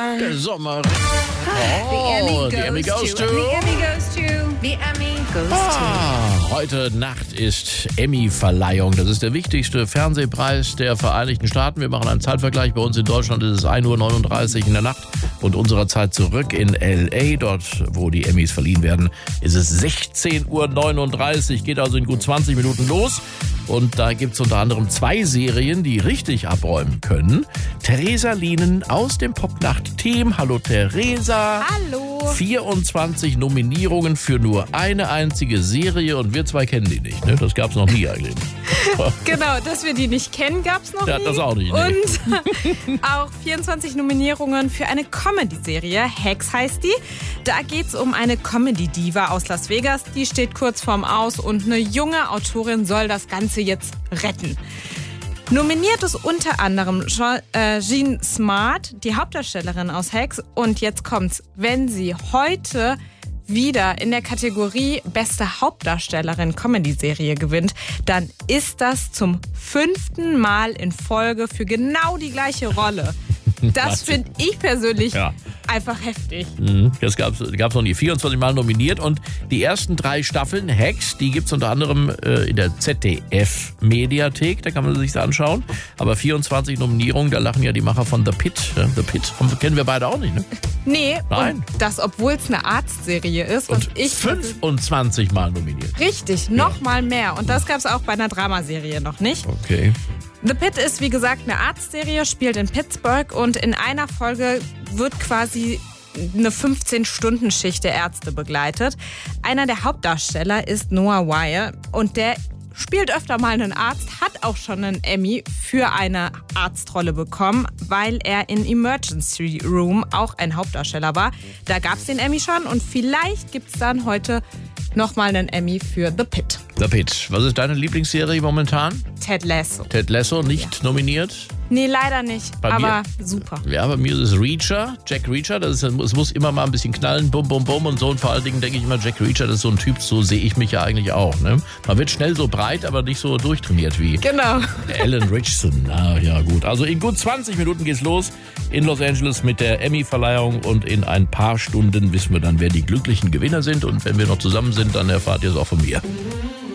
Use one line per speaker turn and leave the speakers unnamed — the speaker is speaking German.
Der Sommer.
The Emmy goes to.
Heute Nacht ist Emmy-Verleihung. Das ist der wichtigste Fernsehpreis der Vereinigten Staaten. Wir machen einen Zeitvergleich. Bei uns in Deutschland ist es 1:39 Uhr in der Nacht. Und unserer Zeit zurück in L.A., dort wo die Emmys verliehen werden, ist es 16:39 Uhr. Geht also in gut 20 Minuten los. Und da gibt es unter anderem 2 Serien, die richtig abräumen können. Theresa Lienen aus dem Popnacht-Team. Hallo Theresa.
Hallo.
24 Nominierungen für nur eine einzige Serie und wir 2 kennen die nicht. Ne? Das gab es noch nie eigentlich.
Genau, dass wir die nicht kennen, gab es noch nie.
Ja, das auch nicht. Nee.
Und auch 24 Nominierungen für eine Comedy-Serie. Hacks heißt die. Da geht es um eine Comedy-Diva aus Las Vegas. Die steht kurz vorm Aus und eine junge Autorin soll das Ganze jetzt retten. Nominiert ist unter anderem Jean Smart, die Hauptdarstellerin aus Hacks. Und jetzt kommt's, wenn sie heute wieder in der Kategorie Beste Hauptdarstellerin Comedy-Serie gewinnt, dann ist das zum 5. Mal in Folge für genau die gleiche Rolle. Das finde ich persönlich einfach heftig.
Das gab's noch nie. 24 Mal nominiert und die ersten 3 Staffeln Hacks, die gibt's unter anderem in der ZDF-Mediathek, da kann man sich das anschauen. Aber 24 Nominierungen, da lachen ja die Macher von The Pitt. The Pitt kennen wir beide auch nicht, ne?
Nee,
nein.
Und das, obwohl es eine Arztserie ist.
Und 25 Mal nominiert.
Richtig, noch mal mehr. Und das gab's auch bei einer Dramaserie noch nicht.
Okay.
The Pitt ist, wie gesagt, eine Arztserie, spielt in Pittsburgh und in einer Folge wird quasi eine 15-Stunden-Schicht der Ärzte begleitet. Einer der Hauptdarsteller ist Noah Wyle und der spielt öfter mal einen Arzt, hat auch schon einen Emmy für eine Arztrolle bekommen, weil er in Emergency Room auch ein Hauptdarsteller war. Da gab es den Emmy schon und vielleicht gibt es dann heute nochmal einen Emmy für The Pitt.
The Pitt. Was ist deine Lieblingsserie momentan?
Ted Lasso.
Ted Lasso, nicht nominiert?
Nee, leider nicht, aber super.
Ja, bei mir ist es Reacher, Jack Reacher. Es muss immer mal ein bisschen knallen, bum, bum, bum und so. Und vor allen Dingen denke ich immer, Jack Reacher, das ist so ein Typ, so sehe ich mich ja eigentlich auch. Ne? Man wird schnell so breit, aber nicht so durchtrainiert wie Alan Richardson. Ah, ja, gut. Also in gut 20 Minuten geht's los in Los Angeles mit der Emmy-Verleihung und in ein paar Stunden wissen wir dann, wer die glücklichen Gewinner sind. Und wenn wir noch zusammen sind, dann erfahrt ihr es auch von mir.